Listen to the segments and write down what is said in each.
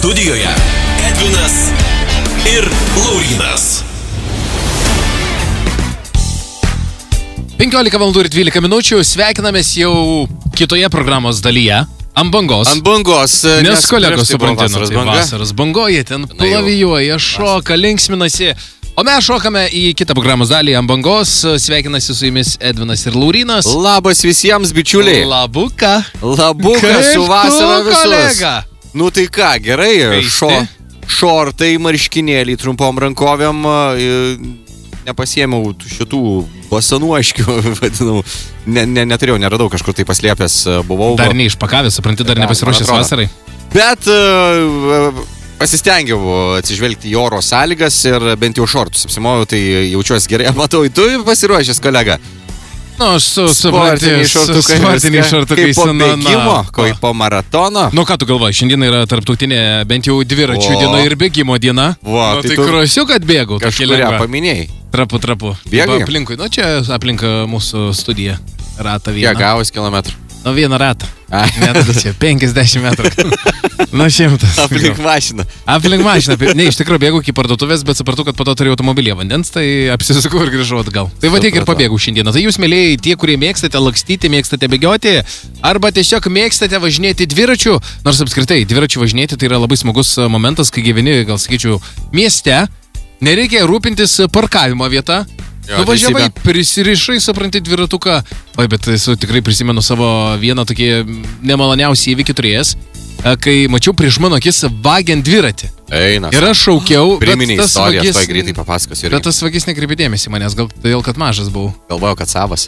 Studijoje Edvinas ir Laurynas. 15:12 sveikinamės jau kitoje programos dalyje. Ant bangos. Nes kolegos suprantino, tai vasaros bangoje ten plavijuoja, šoka, linksminasi. O mes šokame į kitą programos dalį ant bangos. Sveikinasi su jumis Edvinas ir Laurynas. Labas visiems, bičiuliai. Labuka. Su vasara visus. Kolega? Nu tai ką, gerai. Keisti. Šortai, marškinėliai, trumpom rankovėm. Nepasiėmiau šitų basanuoškių, vadinau. Neturėjau, neradau, kažkur tai paslėpęs buvau. Dar neišpakavęs, supranti, dar nepasiruošęs vasarai. Bet pasistengiau atsižvelgti į oro sąlygas ir bent jau šortus apsimoviau, tai jaučiuosi gerai. Matau, tu pasiruošęs, kolega. Nu, aš sportiniai šortukai. Kaip po bėgimo, kaip po maratono. Nu, ką tu galvoji, šiandien yra tarptautinė bent jau dviračių diena ir bėgimo diena. Va, tai krosiuk atbėgau. Kažkurią paminėjai. Trapu. Bėgai? Aplinkui, nu čia aplinka mūsų studija. Ratą vieną. Kiek gavus kilometrų? Nu, vieną ratą. Net čia, 50 metrų. Nu, 100. Aplink mašiną. Aplink mašiną. Ne, iš tikrųjų bėgau iki parduotuvės, bet supratau, kad po to turėjau automobilyje vandens, tai apsisukau ir grįžau atgal. Tai va tiek ir pabėgau šiandieną. Tai jūs, mėlyjei, tie, kurie mėgstate lakstyti, mėgstate bėgioti, arba tiesiog mėgstate važinėti dviračiu, nors apskritai dviračiu važinėti tai yra labai smagus momentas, kai gyveni, gal sakyčiau, mieste, nereikia rūpintis parkavimo vieta. Nuvažiavai, prisirišai, supranti, dviratuką. Oi, bet esu tikrai prisimenu savo vieną tokį nemaloniausią įvykį turėjęs, kai mačiau prieš mano akis vagiant dviratį. Eina. Ir aš šaukiau, priminė istoriją, aš to greitai papasakosiu. Bet tas vagis nekreipė dėmesį manęs, gal todėl, kad mažas buvau. Galvojau, kad savas.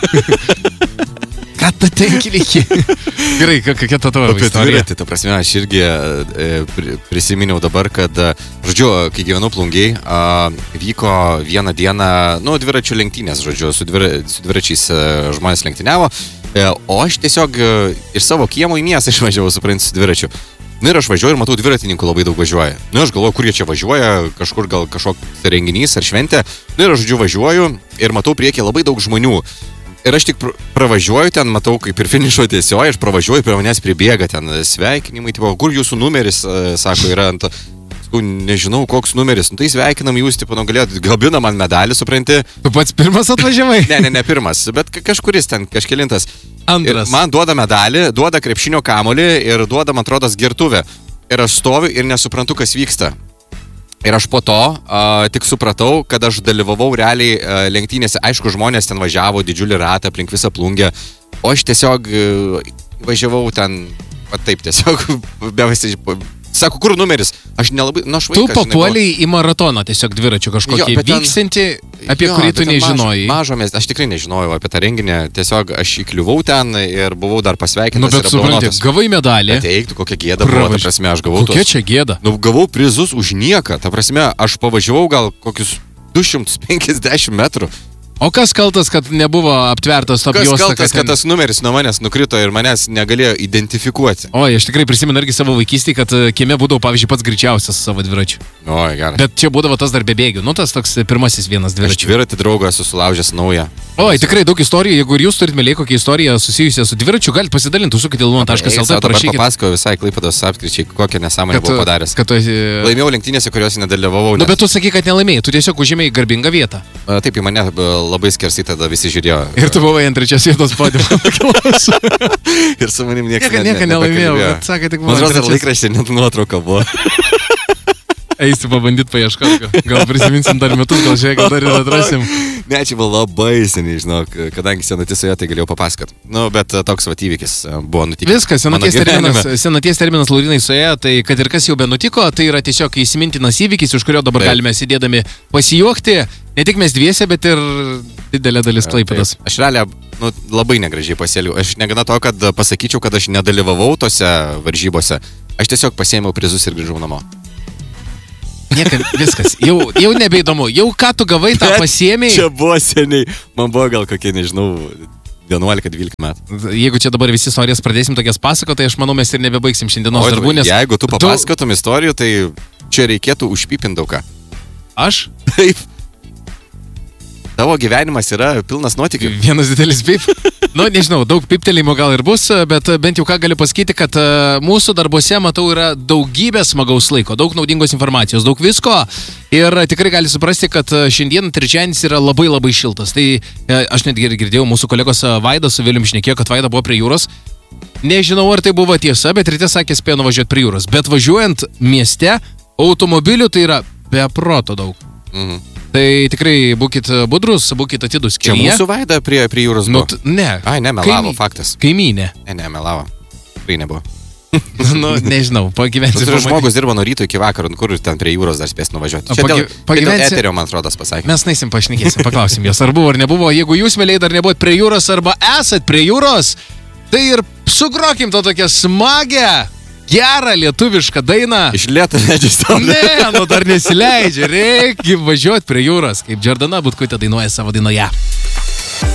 Ką tu tenki lygi? Gerai, kokia ta tavo istorija? Ta prasme, aš irgi prisiminiau dabar, kad, žodžiu, kai gyvenau Plungėj, vyko vieną dieną, dviračių lenktynės, žodžiu, su dviračiais žmonės lenktyniavo, o aš tiesiog iš savo kiemo į miestą išvažiavau, suprantu, su dviračiu. Ir aš važiuoju ir matau, dviratininkų labai daug važiuoja. Aš galvoju, kur jie čia važiuoja, kažkur gal kažkoks renginys ar šventė. Ir aš, žodžiu, važiuoju ir matau priekyje labai daug žmonių. Ir aš tik pravažiuoju ten, matau, kaip ir finišo tiesioji, aš pravažiuoju, prie manęs pribėga ten sveikinimai, tipo, kur jūsų numeris, sako, yra ant, sakau, nežinau, koks numeris, tai sveikinam jūs, tipo, galėjot, gabina man medalį, supranti. Tu pats pirmas atvažiavai? Ne pirmas, bet kažkuris ten, kažkelintas. Antras. Ir man duoda medalį, duoda krepšinio kamuolį ir duoda, man atrodo, girtuvę. Ir aš stoviu ir nesuprantu, kas vyksta. Ir aš po to tik supratau, kad aš dalyvavau realiai lenktynėse. Aišku, žmonės ten važiavo didžiulį ratą aplink visą Plungę, o aš tiesiog važiavau ten, taip tiesiog, sako, kur numeris? Aš nelabai, aš vaikas. Tu papuoliai į maratoną tiesiog dviračių kažkokį vyksinti, apie kurį tu nežinojai. Mažomės, aš tikrai nežinojau apie tą renginį, tiesiog aš įkliuvau ten ir buvau dar pasveikintas. Bet supranti, gavai medalį. Bet eiktų, kokia gėda buvo, ta prasme, aš gavau Kokia čia gėda? Gavau prizus už nieką, ta prasme, aš pavažiavau gal kokius 250 metrų. O kas kaltas, kad nebuvo aptvertas top juosta? Kas kaltas, kad tas numeris nuo manęs nukrito ir manęs negalėjo identifikuoti? Oi, aš tikrai prisimenu irgi savo vaikystį, kad kieme būdavo, pavyzdžiui, pats greičiausias savo dviračiu. Oi, gerai. Bet čia būdavo tas dar be bėgių, tas toks pirmasis vienas dviračių. Aš dviratį draugą esu sulaužęs naują. Oi, tikrai daug istorijų, jeigu ir jūs turite mėlyje kokią istoriją susijusią su dviračiu, galite pasidalinti, užsukite luman.lt, parašykite. Papasakoju visai Klaipėdos apskričiai, kokią nesąmonę buvau padaręs. Laimėjau lenktynėse, kurios nedalyvavau. Bet tu sakai, kad nelaimėjai, tu tiesiog užėmėjai garbingą vietą. Taip, į mane labai skersai tada visi žiūrėjo. Ir tu buvai ant trečios vietos podiumo. Ir su manim niekas nelaimėjau, bet sakai, tik buvo. Man atrodo, laikraštė net nuotrauka buvo. Eisi pabandyt paieškoti. Gal prisiminsim dar metus, gal žiūrėk, gal dar ir atrasim. Ne, čia buvo labai seniai, žinok, kadangi senatis suėjo, tai galėjau papasakot. Bet toks vat įvykis buvo nutikęs. Viskas, senaties terminas Laurynai suėjo, tai kad ir kas jau be nutiko, tai yra tiesiog įsimintinas įvykis, už kurio dabar galime sėdėdami pasijuokti. Ne tik mes dviese, bet ir didelė dalis Klaipėdos. Aš realiai labai negražiai pasielgiau. Aš negana to, kad pasakyčiau, kad aš nedalyvavau tose varžybose. Aš tiesiog pasiėmiau prizus ir grįžau namo. Niekam, viskas, jau nebeįdomu. Jau ką tu gavai, tą pasiėmei. Čia buvo seniai. Man buvo gal kokie, nežinau, 11-12 metų. Jeigu čia dabar visi istorijas pradėsim tokias pasakoti, tai aš manau, mes ir nebebaigsim šiandienos darbų, nes... Jeigu tu papasakotum istorijų, tai čia reikėtų užpipinti daug ką. Aš? Taip. Tavo gyvenimas yra pilnas nuotykių. Vienas didelis pip. Nu, nežinau, daug piptelėjimo gal ir bus, bet bent jau ką galiu pasakyti, kad mūsų darbuose, matau, yra daugybė smagaus laiko, daug naudingos informacijos, daug visko. Ir tikrai gali suprasti, kad šiandien trečiadienis yra labai labai šiltas. Tai aš net girdėjau, mūsų kolegos Vaidas su Vilium šnekėjo, kad Vaida buvo prie jūros. Nežinau, ar tai buvo tiesa, bet ryte sakė, spėjo nuvažiuoti prie jūros. Bet važiuojant mieste, automobilių tai yra be proto daug. Mhm. Tai tikrai būkit budrus, būkit atidus Čia kelyje. mūsų Vaida prie jūros buvo? Ne. Ai, ne, melavo, faktas. Kaimynė. Ne, melavo. Tikrai nebuvo. Nu, nežinau, pagyvensi. Žmogus dirba nuo ryto iki vakaro, kur ten prie jūros dar spės nuvažiuoti. Čia dėl eterio, man atrodo, pasakė. Mes naisim pašnekėsim, paklausim jos, ar buvo ar nebuvo. Jeigu jūs, mėliai, dar nebuvot prie jūros arba esat prie jūros, tai ir sugrokim to tokią smagę, gerą lietuvišką dainą. Iš lėto leidžiasi. Ne, nu dar nesileidžia, reikia važiuoti prie jūros, kaip Džordana Butkutė dainuoja savo dainoje.